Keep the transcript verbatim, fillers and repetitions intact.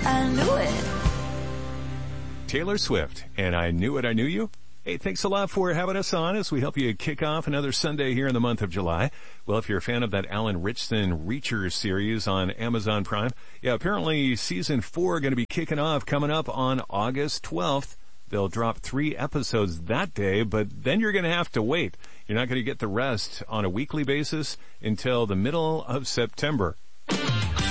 I knew it. Taylor Swift, and I Knew It, I Knew You. Hey, thanks a lot for having us on as we help you kick off another Sunday here in the month of July. Well, if you're a fan of that Alan Richson Reacher series on Amazon Prime, yeah, apparently season four going to be kicking off coming up on August twelfth. They'll drop three episodes that day, but then you're going to have to wait. You're not going to get the rest on a weekly basis until the middle of September.